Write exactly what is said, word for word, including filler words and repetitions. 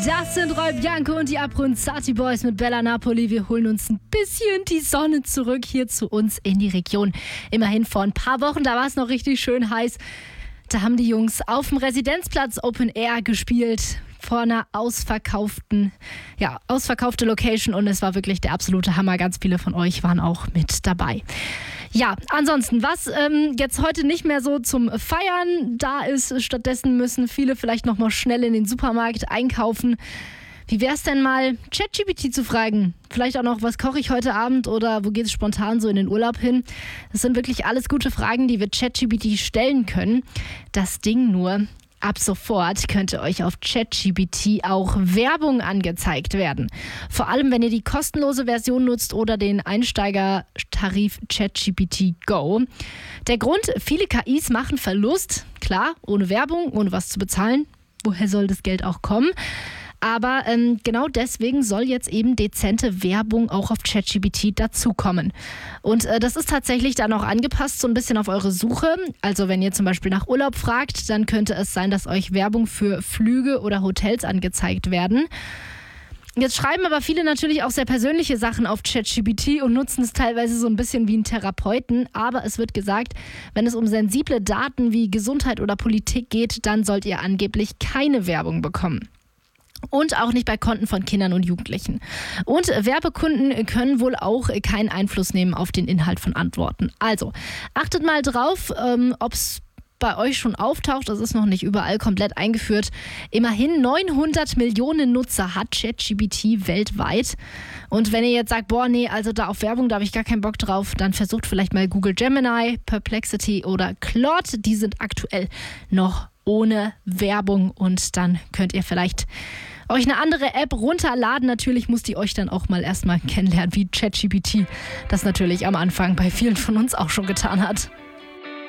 Das sind Roy Bianco und die Abronzati Boys mit Bella Napoli. Wir holen uns ein bisschen die Sonne zurück hier zu uns in die Region. Immerhin vor ein paar Wochen, da war es noch richtig schön heiß. Da haben die Jungs auf dem Residenzplatz Open Air gespielt. Vor einer ausverkauften, ja, ausverkaufte Location und es war wirklich der absolute Hammer. Ganz viele von euch waren auch mit dabei. Ja, ansonsten, was ähm, jetzt heute nicht mehr so zum Feiern da ist, stattdessen müssen viele vielleicht nochmal schnell in den Supermarkt einkaufen. Wie wäre es denn mal, ChatGPT zu fragen? Vielleicht auch noch, was koche ich heute Abend oder wo geht es spontan so in den Urlaub hin? Das sind wirklich alles gute Fragen, die wir ChatGPT stellen können. Das Ding nur, ab sofort könnte euch auf ChatGPT auch Werbung angezeigt werden. Vor allem, wenn ihr die kostenlose Version nutzt oder den Einsteigertarif ChatGPT Go. Der Grund, viele K Is machen Verlust. Klar, ohne Werbung, ohne was zu bezahlen. Woher soll das Geld auch kommen? Aber ähm, genau deswegen soll jetzt eben dezente Werbung auch auf ChatGPT dazukommen. Und äh, das ist tatsächlich dann auch angepasst so ein bisschen auf eure Suche. Also wenn ihr zum Beispiel nach Urlaub fragt, dann könnte es sein, dass euch Werbung für Flüge oder Hotels angezeigt werden. Jetzt schreiben aber viele natürlich auch sehr persönliche Sachen auf ChatGPT und nutzen es teilweise so ein bisschen wie einen Therapeuten. Aber es wird gesagt, wenn es um sensible Daten wie Gesundheit oder Politik geht, dann sollt ihr angeblich keine Werbung bekommen. Und auch nicht bei Konten von Kindern und Jugendlichen. Und Werbekunden können wohl auch keinen Einfluss nehmen auf den Inhalt von Antworten. Also achtet mal drauf, ähm, ob es bei euch schon auftaucht. Das ist noch nicht überall komplett eingeführt. Immerhin neunhundert Millionen Nutzer hat ChatGPT weltweit. Und wenn ihr jetzt sagt, boah, nee, also da auf Werbung, da habe ich gar keinen Bock drauf, dann versucht vielleicht mal Google Gemini, Perplexity oder Claude. Die sind aktuell noch ohne Werbung und dann könnt ihr vielleicht euch eine andere App runterladen. Natürlich muss die euch dann auch mal erstmal kennenlernen, wie ChatGPT das natürlich am Anfang bei vielen von uns auch schon getan hat.